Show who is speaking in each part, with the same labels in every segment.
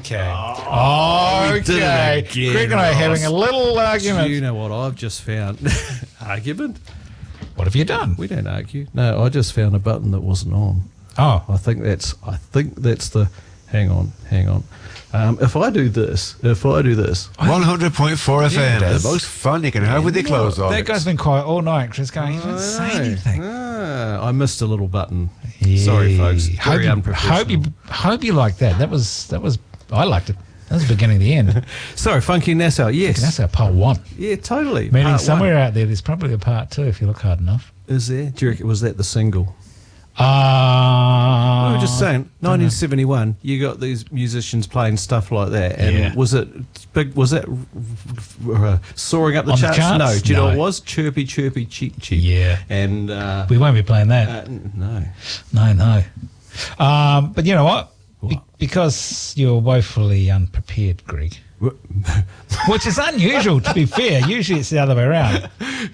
Speaker 1: Okay.
Speaker 2: We did it again,
Speaker 1: Greg and I are having a little argument.
Speaker 2: Do you know what I've just found? Argument?
Speaker 1: What have you done?
Speaker 2: We don't argue. No, I just found a button that wasn't on.
Speaker 1: Oh.
Speaker 2: I think that's the. Hang on. If I do this,
Speaker 3: 100.4 FM,
Speaker 1: does.
Speaker 3: the most fun you can have with your clothes on.
Speaker 1: That guy's been quiet all night. Chris going, he didn't say anything.
Speaker 2: I missed a little button. Sorry, folks. Very unprofessional.
Speaker 1: Hope you liked that. That was. I liked it. That was the beginning of the end.
Speaker 2: Sorry, Funky Nassau. Yes.
Speaker 1: That's our part one.
Speaker 2: Yeah, totally.
Speaker 1: Meaning
Speaker 2: Part
Speaker 1: somewhere
Speaker 2: one.
Speaker 1: out there, there's probably a part two if you look hard enough.
Speaker 2: Is there? Do you reckon, was that the single? We
Speaker 1: We
Speaker 2: were just saying, 1971. You got these musicians playing stuff like that, and
Speaker 1: Yeah.
Speaker 2: was it big? Was it soaring up the
Speaker 1: On the
Speaker 2: charts?
Speaker 1: charts?
Speaker 2: No. Do you know
Speaker 1: No.
Speaker 2: what it was? Chirpy, chirpy, cheep, cheep.
Speaker 1: Yeah.
Speaker 2: And
Speaker 1: We won't be playing that.
Speaker 2: no.
Speaker 1: No. But you know what?
Speaker 2: What?
Speaker 1: Because you're woefully unprepared, Greg. Which is unusual, to be fair. Usually it's the other way around.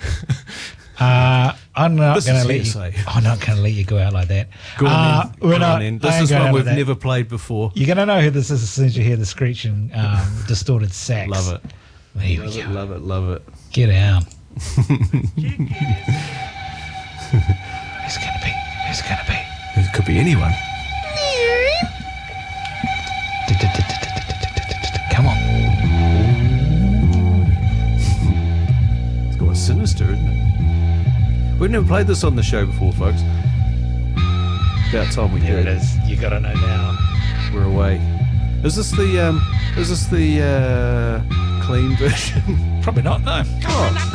Speaker 1: I'm not
Speaker 2: This
Speaker 1: going
Speaker 2: is
Speaker 1: to let you.
Speaker 2: hearsay.
Speaker 1: I'm not going to let you go out like that.
Speaker 2: Go on, then.
Speaker 1: we're
Speaker 2: Go
Speaker 1: not-
Speaker 2: on then.
Speaker 1: I
Speaker 2: This
Speaker 1: ain't
Speaker 2: is
Speaker 1: going
Speaker 2: one
Speaker 1: out
Speaker 2: we've
Speaker 1: with that.
Speaker 2: never played before.
Speaker 1: You're going to know who this is as soon as you hear the screeching, distorted sax.
Speaker 2: Love it.
Speaker 1: There we
Speaker 2: Love
Speaker 1: go.
Speaker 2: it. Love it. Love it.
Speaker 1: Get out. Who's going to be? Who's going to be?
Speaker 2: It could be anyone.
Speaker 1: Come on.
Speaker 2: It's quite sinister, isn't it? We've never played this on the show before, folks. About time we
Speaker 1: There
Speaker 2: did.
Speaker 1: it is. You got to know now.
Speaker 2: We're away. Is this the clean version?
Speaker 1: Probably not, no.
Speaker 2: Oh.